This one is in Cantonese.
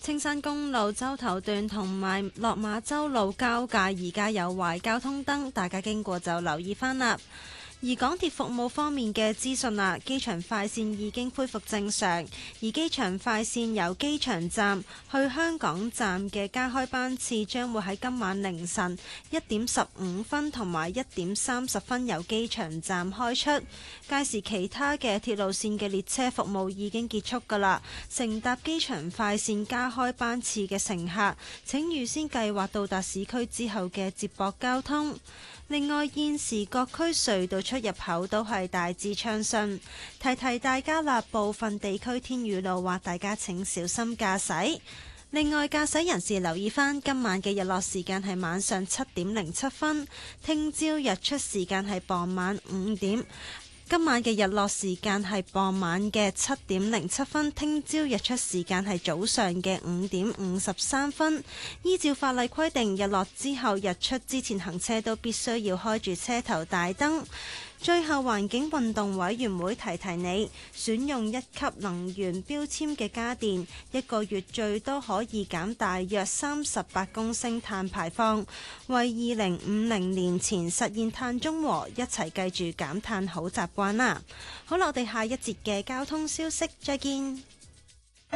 青山公路洲頭段同埋落馬洲路交界而家有壞交通燈，大家經過就留意返啦。而港鐵服務方面嘅資訊啦，機場快線已經恢復正常，而機場快線由機場站去香港站嘅加開班次將會喺今晚凌晨1:15同埋1:30由機場站開出。屆時其他嘅鐵路線嘅列車服務已經結束㗎啦。乘搭機場快線加開班次嘅乘客，請預先計劃到達市區之後嘅接駁交通。另外，現時各區隧道出入口都係大致暢順，提提大家啦，部分地區天雨路滑，大家請小心駕駛。另外，駕駛人士留意返今晚嘅日落時間係晚上7:07，聽朝日出時間係傍晚5點。今晚嘅日落時間係傍晚嘅7:07，聽朝日出時間係早上嘅5:53。依照法例規定，日落之後日出之前行車都必須要開住車頭大燈。最後，環境運動委員會提提你，選用1級能源標籤嘅家電，1個月最多可以減大約38公升碳排放，為2050年前實現碳中和，一齊記住減碳好習慣啦。好啦，我哋下一節嘅交通消息再見。